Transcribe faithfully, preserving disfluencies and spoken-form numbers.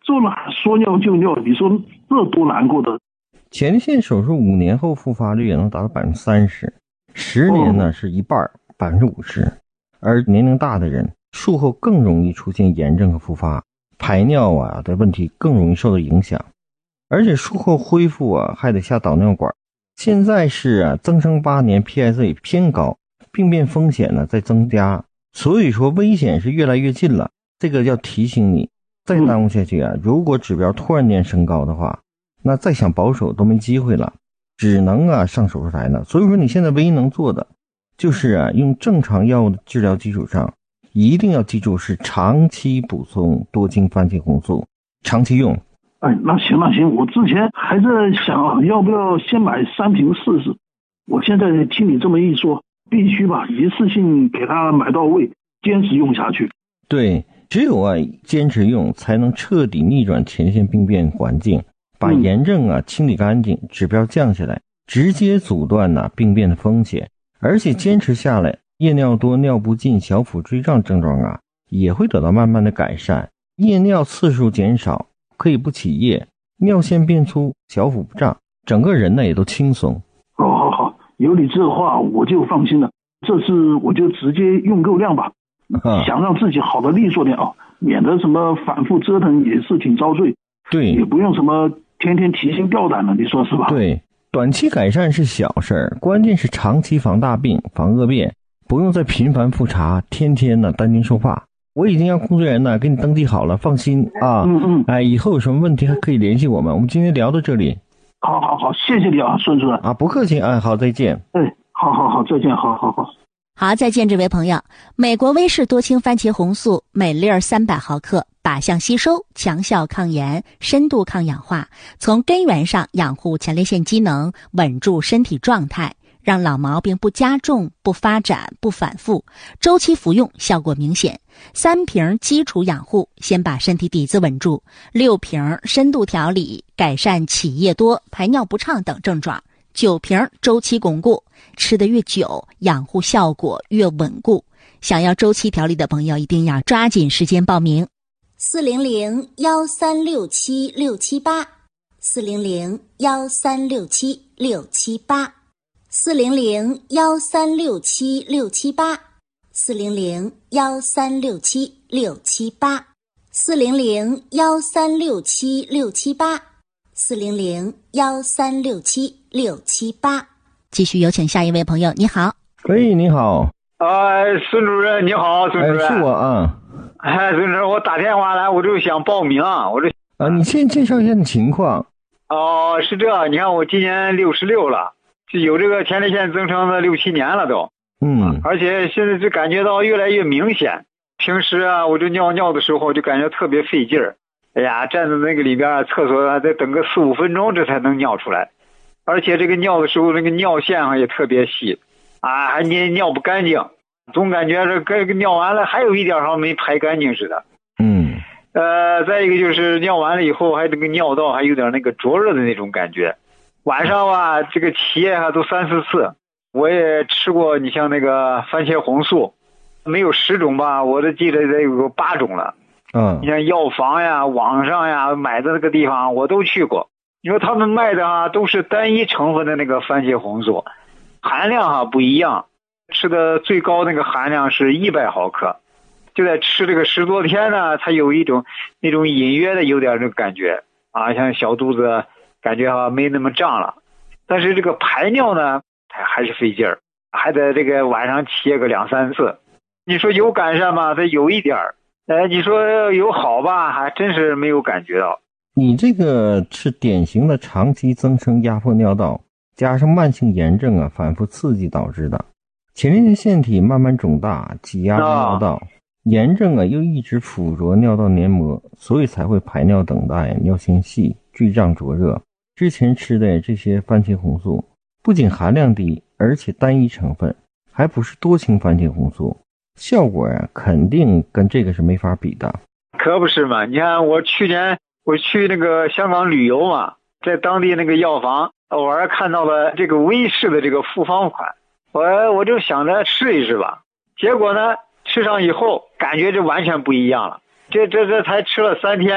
做了说尿就尿，你说这多难过的。 前列腺手术五年后复发率也能达到百分之三十，十年呢是一半，百分之五十。而年龄大的人术后更容易出现炎症和复发，排尿啊的问题更容易受到影响，而且术后恢复啊还得下导尿管。现在是啊增生八年 P S A 偏高，病变风险呢在增加，所以说危险是越来越近了。这个要提醒你，再耽误下去啊，如果指标突然间升高的话，那再想保守都没机会了，只能啊上手术台了。所以说你现在唯一能做的就是啊用正常药物的治疗基础上，一定要记住是长期补充多氢番茄红素，长期用。 哎，那行那行，我之前还在想要不要先买三瓶试试，我现在听你这么一说，必须把一次性给它买到位，坚持用下去。 对，只有啊坚持用，才能彻底逆转前列腺病变环境，把炎症啊清理干净，指标降下来，直接阻断呢、啊、病变的风险。而且坚持下来，夜尿多、尿不尽、小腹坠胀症状啊也会得到慢慢的改善，夜尿次数减少，可以不起夜，尿线变粗，小腹不胀，整个人呢也都轻松。 好好好，有你这话我就放心了，这次我就直接用够量吧。啊、想让自己好的利索点啊，免得什么反复折腾也是挺遭罪。 对， 也不用什么天天提心吊胆的，你说是吧？ 对，短期改善是小事儿，关键是长期防大病、防恶变，不用再频繁复查，天天呢担惊受怕。我已经让工作人员呢给你登记好了，放心啊。嗯嗯。哎，以后有什么问题还可以联系我们。我们今天聊到这里。 好好好，谢谢你啊，孙主任。 啊，不客气。哎，好，再见。 哎，好好好，再见，好好好。 好，再见，这位朋友。美国威士多氢番茄红素每粒儿三百毫克，靶向吸收，强效抗炎，深度抗氧化，从根源上养护前列腺机能，稳住身体状态，让老毛病不加重、不发展、不反复。周期服用效果明显。三瓶基础养护，先把身体底子稳住；六瓶深度调理，改善起夜多、排尿不畅等症状；九瓶周期巩固，吃得越久，养护效果越稳固。想要周期调理的朋友，一定要抓紧时间报名。四零零幺三六七六七八，四零零幺三六七六七八，四零零幺三六七六七八，四零零幺三六七六七八，四零零幺三六七六七八，四零零幺三六七六七八。继续有请下一位朋友，你好。 喂，你好。 呃，孙主任你好，孙主任。 哎，是我啊。 哎，孙主任，我打电话来，我就想报名，我这啊，你先介绍一下你情况。 哦，是这，你看我今年六十六了，就有这个前列腺增生的六七年了都。 嗯。 而且现在就感觉到越来越明显。平时啊，我这尿尿的时候就感觉特别费劲儿。哎呀，站在那个里边厕所还得等个四五分钟，这才能尿出来。而且这个尿的时候，那个尿线啊也特别细，啊，还尿尿不干净，总感觉这个尿完了还有一点好像没排干净似的。 嗯。 呃，再一个就是尿完了以后，还这个尿道还有点那个灼热的那种感觉。晚上吧，这个起夜啊都三四次。我也吃过，你像那个番茄红素，没有十种吧，我都记得得有个八种了。 嗯。 你像药房呀、网上呀买的那个地方，我都去过。你说他们卖的啊，都是单一成分的那个番茄红素，含量啊不一样。吃的最高那个含量是一百毫克，就在吃这个十多天呢，它有一种那种隐约的有点这个感觉啊，像小肚子感觉啊没那么胀了，但是这个排尿呢还是费劲儿，还得这个晚上起夜个两三次。你说有改善吗？它有一点儿，哎，你说有好吧，还真是没有感觉到。 你这个是典型的长期增生压迫尿道，加上慢性炎症啊反复刺激导致的。前列腺腺体慢慢肿大，挤压尿道，哦、炎症啊又一直附着尿道黏膜，所以才会排尿等待，尿线细，坠胀灼热。之前吃的这些番茄红素不仅含量低，而且单一成分，还不是多氢番茄红素，效果啊肯定跟这个是没法比的。 可不是嘛，你看我去年我去那个香港旅游嘛，在当地那个药房偶尔看到了这个威士的这个复方款，我我就想着试一试吧，结果呢吃上以后感觉这完全不一样了，这这这才吃了三天